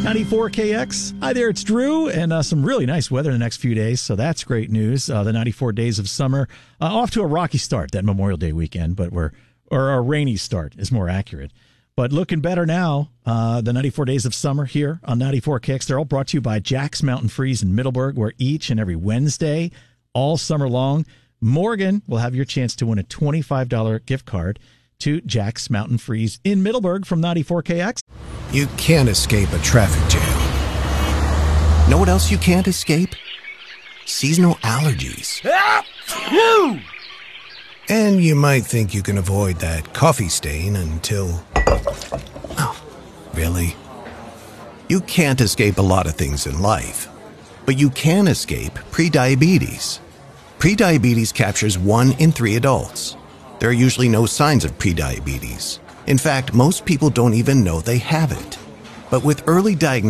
94KX. Hi there, it's Drew, and some really nice weather in the next few days, so that's great news. The 94 days of summer, off to a rocky start that Memorial Day weekend, but or a rainy start is more accurate. But looking better now, the 94 days of summer here on 94KX. They're all brought to you by Jack's Mountain Freeze in Middleburg, where each and every Wednesday, all summer long, Morgan will have your chance to win a $25 gift card to Jack's Mountain Freeze in Middleburg from 94KX. You can't escape a traffic jam. Know what else you can't escape? Seasonal allergies. And you might think you can avoid that coffee stain until... Oh, really? You can't escape a lot of things in life, but you can escape prediabetes. Prediabetes captures 1 in 3 adults. There are usually no signs of prediabetes. In fact, most people don't even know they have it. But with early diagnosis,